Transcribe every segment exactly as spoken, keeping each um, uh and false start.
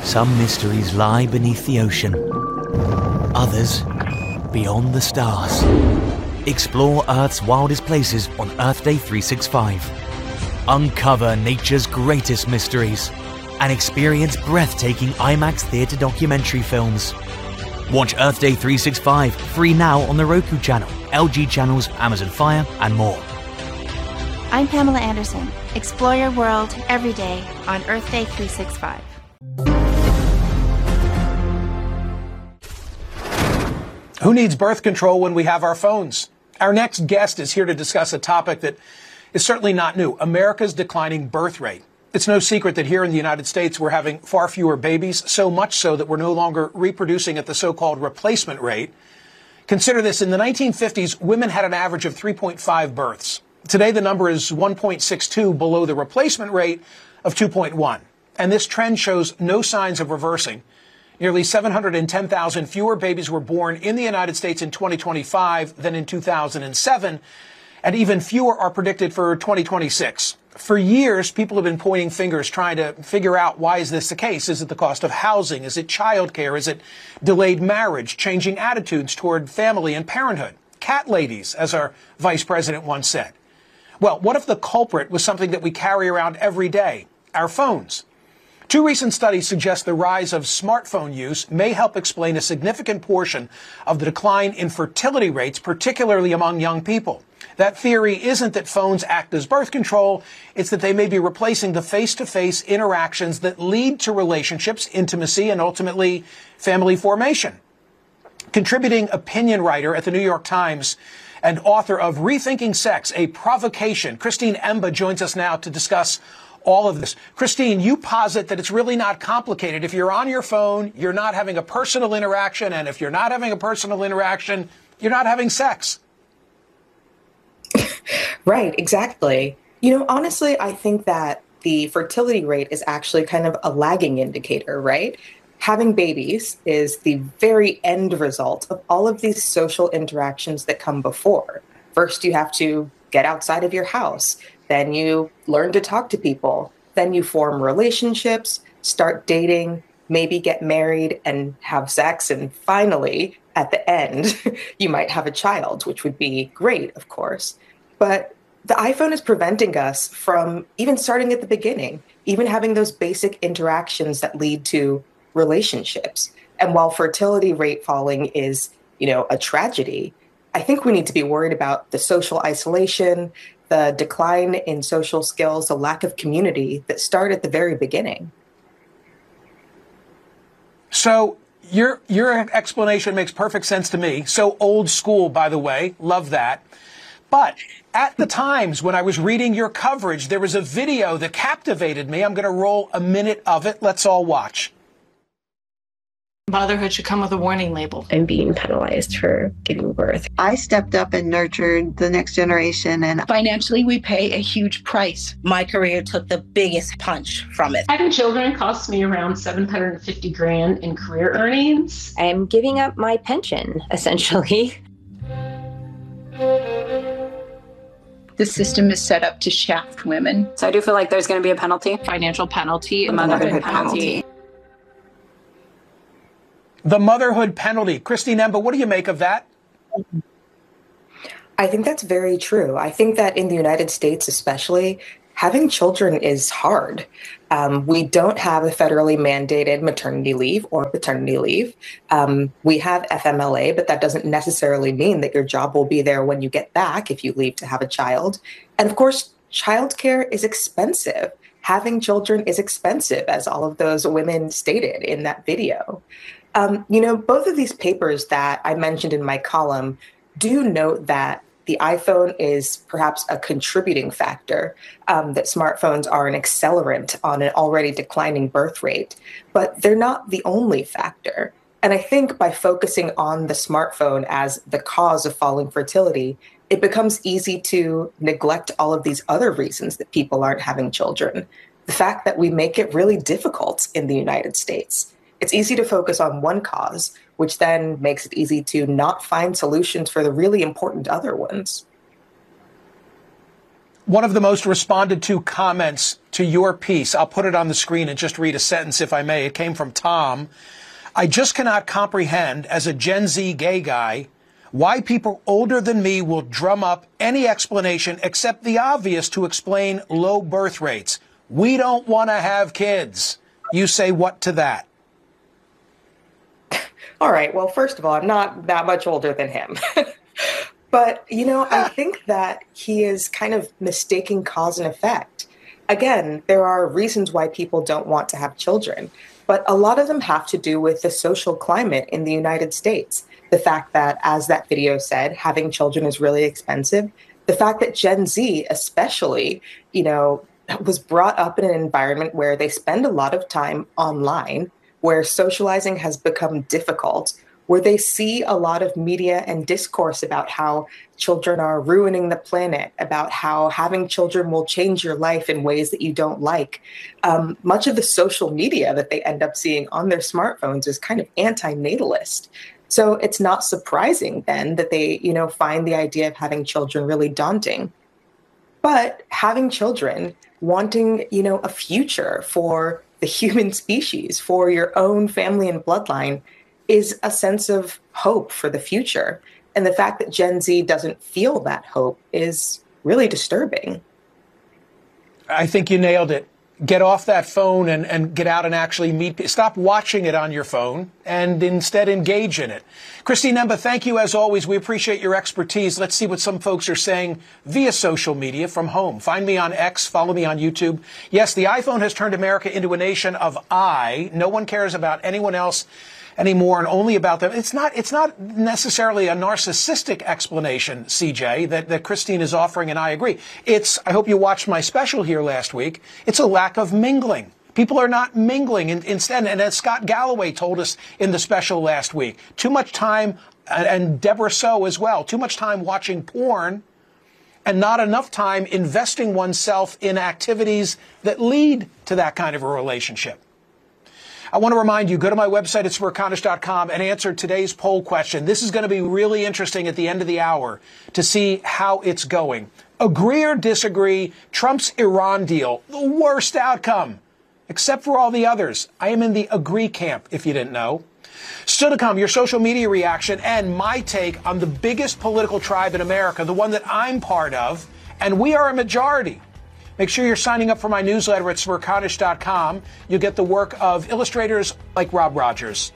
Some mysteries lie beneath the ocean, others beyond the stars. Explore Earth's wildest places on Earth Day three sixty-five. Uncover nature's greatest mysteries and experience breathtaking IMAX theater documentary films. Watch Earth Day three sixty-five free now on the Roku channel, L G channels, Amazon Fire, and more. I'm Pamela Anderson. Explore your world every day on Earth Day three sixty-five. Who needs birth control when we have our phones? Our next guest is here to discuss a topic that is certainly not new, America's declining birth rate. It's no secret that here in the United States, we're having far fewer babies, so much so that we're no longer reproducing at the so-called replacement rate. Consider this, in the nineteen fifties, women had an average of three point five births. Today, the number is one point six two, below the replacement rate of two point one. And this trend shows no signs of reversing. Nearly seven hundred ten thousand fewer babies were born in the United States in twenty twenty-five than in two thousand seven, and even fewer are predicted for twenty twenty-six. For years, people have been pointing fingers trying to figure out, why is this the case? Is it the cost of housing? Is it childcare? Is it delayed marriage? Changing attitudes toward family and parenthood? Cat ladies, as our vice president once said. Well, what if the culprit was something that we carry around every day? Our phones. Two recent studies suggest the rise of smartphone use may help explain a significant portion of the decline in fertility rates, particularly among young people. That theory isn't that phones act as birth control, it's that they may be replacing the face-to-face interactions that lead to relationships, intimacy, and ultimately family formation. Contributing opinion writer at the New York Times and author of Rethinking Sex, A Provocation, Christine Emba joins us now to discuss all of this. Christine, you posit that it's really not complicated. If you're on your phone, you're not having a personal interaction, and if you're not having a personal interaction, you're not having sex. Right, exactly. You know, honestly, I think that the fertility rate is actually kind of a lagging indicator, right? Having babies is the very end result of all of these social interactions that come before. First, you have to get outside of your house. Then you learn to talk to people. Then you form relationships, start dating, maybe get married and have sex. And finally, at the end, you might have a child, which would be great, of course. But the iPhone is preventing us from even starting at the beginning, even having those basic interactions that lead to relationships. And while fertility rate falling is, you know, a tragedy, I think we need to be worried about the social isolation, the decline in social skills, the lack of community that start at the very beginning. So your your explanation makes perfect sense to me. So old school, by the way. Love that. But at the Times, when I was reading your coverage, there was a video that captivated me. I'm going to roll a minute of it. Let's all watch. Motherhood should come with a warning label. I'm being penalized for giving birth. I stepped up and nurtured the next generation, and financially we pay a huge price. My career took the biggest punch from it. Having children cost me around seven hundred fifty grand in career earnings. I'm giving up my pension, essentially. The system is set up to shaft women. So I do feel like there's going to be a penalty. Financial penalty. A motherhood penalty. The motherhood penalty. Christine Emba, what do you make of that? I think that's very true. I think that in the United States especially, having children is hard. Um, we don't have a federally mandated maternity leave or paternity leave. Um, we have F M L A, but that doesn't necessarily mean that your job will be there when you get back if you leave to have a child. And of course, childcare is expensive. Having children is expensive, as all of those women stated in that video. Um, you know, both of these papers that I mentioned in my column do note that the iPhone is perhaps a contributing factor, um, that smartphones are an accelerant on an already declining birth rate, but they're not the only factor. And I think by focusing on the smartphone as the cause of falling fertility, it becomes easy to neglect all of these other reasons that people aren't having children. The fact that we make it really difficult in the United States. It's easy to focus on one cause, which then makes it easy to not find solutions for the really important other ones. One of the most responded to comments to your piece, I'll put it on the screen and just read a sentence if I may. It came from Tom. I just cannot comprehend, as a Gen Z gay guy, why people older than me will drum up any explanation except the obvious to explain low birth rates. We don't want to have kids. You say what to that? All right. Well, first of all, I'm not that much older than him. But, you know, I think that he is kind of mistaking cause and effect. Again, there are reasons why people don't want to have children, but a lot of them have to do with the social climate in the United States. The fact that, as that video said, having children is really expensive. The fact that Gen Z, especially, you know, was brought up in an environment where they spend a lot of time online, where socializing has become difficult, where they see a lot of media and discourse about how children are ruining the planet, about how having children will change your life in ways that you don't like. Um, much of the social media that they end up seeing on their smartphones is kind of anti-natalist. So it's not surprising then that they, you know, find the idea of having children really daunting. But having children, wanting, you know, a future for the human species, for your own family and bloodline, is a sense of hope for the future. And the fact that Gen Z doesn't feel that hope is really disturbing. I think you nailed it. Get off that phone and, and get out and actually meet people. Stop watching it on your phone and instead engage in it. Christine Emba, thank you as always. We appreciate your expertise. Let's see what some folks are saying via social media from home. Find me on X, follow me on YouTube. Yes, the iPhone has turned America into a nation of I. No one cares about anyone else anymore and only about them. It's not, it's not necessarily a narcissistic explanation, C J, that, that Christine is offering, and I agree. It's, I hope you watched my special here last week, it's a lack of mingling. People are not mingling in, instead, and as Scott Galloway told us in the special last week, too much time, and Deborah So as well, too much time watching porn and not enough time investing oneself in activities that lead to that kind of a relationship. I want to remind you, go to my website at smerconish dot com and answer today's poll question. This is going to be really interesting at the end of the hour to see how it's going. Agree or disagree, Trump's Iran deal, the worst outcome, except for all the others. I am in the agree camp, if you didn't know. Still to come, your social media reaction and my take on the biggest political tribe in America, the one that I'm part of, and we are a majority. Make sure you're signing up for my newsletter at smerconish dot com. You'll get the work of illustrators like Rob Rogers.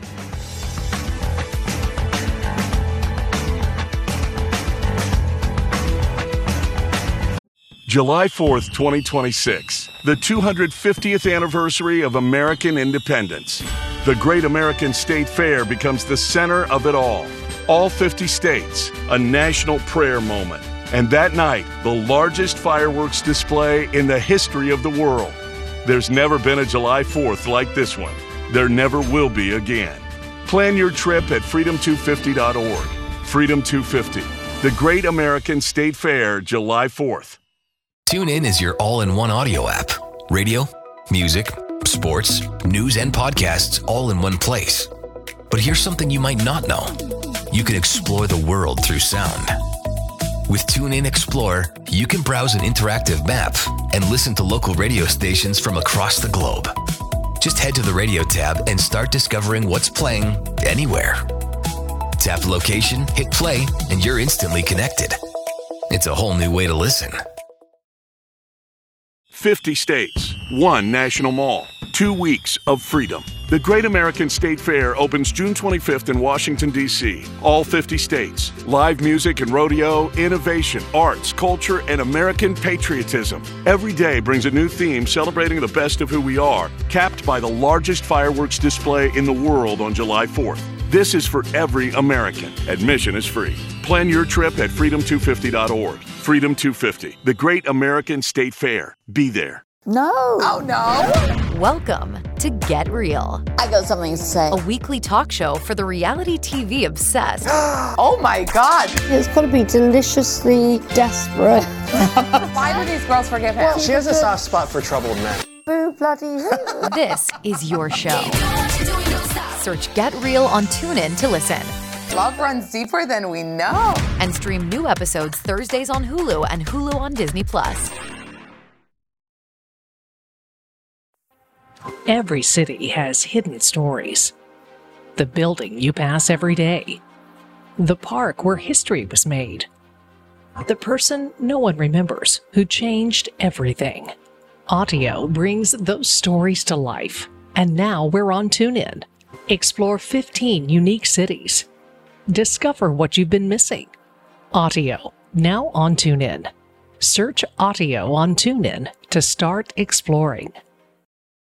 July fourth, twenty twenty-six, the two hundred fiftieth anniversary of American independence. The Great American State Fair becomes the center of it all. All fifty states, a national prayer moment. And that night, the largest fireworks display in the history of the world. There's never been a July fourth like this one. There never will be again. Plan your trip at freedom two fifty dot org. Freedom two fifty, the Great American State Fair, July fourth. TuneIn is your all-in-one audio app. Radio, music, sports, news, and podcasts all in one place. But here's something you might not know. You can explore the world through sound. With TuneIn Explorer, you can browse an interactive map and listen to local radio stations from across the globe. Just head to the radio tab and start discovering what's playing anywhere. Tap location, hit play, and you're instantly connected. It's a whole new way to listen. fifty states, one national mall, two weeks of freedom. The Great American State Fair opens June twenty-fifth in Washington, D C All fifty states. Live music and rodeo, innovation, arts, culture, and American patriotism. Every day brings a new theme celebrating the best of who we are, capped by the largest fireworks display in the world on July fourth. This is for every American. Admission is free. Plan your trip at freedom two fifty dot org. Freedom two fifty, the Great American State Fair. Be there. No. Oh, no. Welcome to Get Real. I got something to say. A weekly talk show for the reality T V obsessed. Oh, my God. It's got to be deliciously desperate. Why do these girls forgive him? Well, she has a soft spot for troubled men. Boo bloody who. This is your show. Search Get Real on TuneIn to listen. Love runs deeper than we know. And stream new episodes Thursdays on Hulu and Hulu on Disney Plus. Every city has hidden stories. The building you pass every day. The park where history was made. The person no one remembers who changed everything. Audio brings those stories to life. And now we're on TuneIn. Explore fifteen unique cities. Discover what you've been missing. Audio, now on TuneIn. Search Audio on TuneIn to start exploring.